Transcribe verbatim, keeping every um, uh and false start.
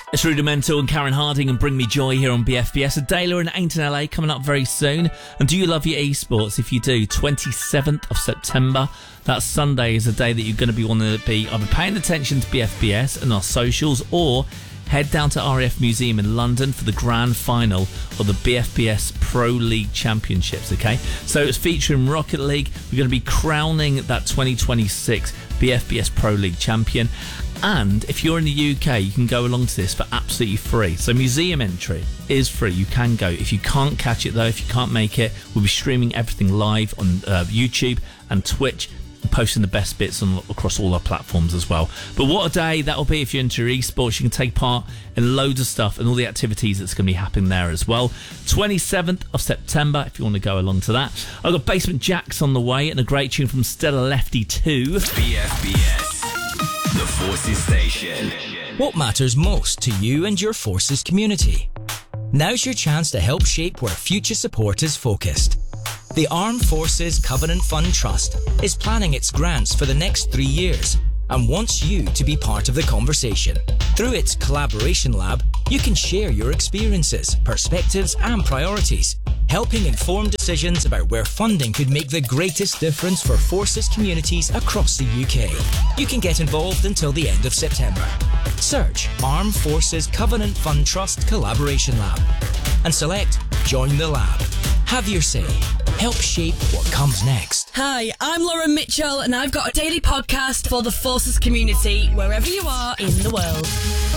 It's Rudimental and Karen Harding and Bring Me Joy here on B F B S. Adela and Ain't in L A coming up very soon. And do you love your esports? If you do, twenty-seventh of September, that Sunday, is a day that you're going to be wanting to be either paying attention to B F B S and our socials, or head down to R A F Museum in London for the grand final of the B F B S Pro League Championships, okay? So it's featuring Rocket League. We're going to be crowning that twenty twenty-six B F B S Pro League champion. And if you're in the U K, you can go along to this for absolutely free. So museum entry is free. You can go. If you can't catch it, though, if you can't make it, we'll be streaming everything live on uh, YouTube and Twitch, and posting the best bits on, across all our platforms as well. But what a day that'll be if you're into your esports. You can take part in loads of stuff and all the activities that's going to be happening there as well. twenty-seventh of September, if you want to go along to that. I've got Basement Jaxx on the way and a great tune from Stella Lefty two. B F B S, the Forces Station. What matters most to you and your Forces community? Now's your chance to help shape where future support is focused. The Armed Forces Covenant Fund Trust is planning its grants for the next three years and wants you to be part of the conversation. Through its Collaboration Lab, you can share your experiences, perspectives and priorities, helping inform decisions about where funding could make the greatest difference for Forces communities across the U K. You can get involved until the end of September. Search Armed Forces Covenant Fund Trust Collaboration Lab and select Join the Lab. Have your say. Help shape what comes next. Hi, I'm Lauren Mitchell and I've got a daily podcast for the Forces community, wherever you are in the world.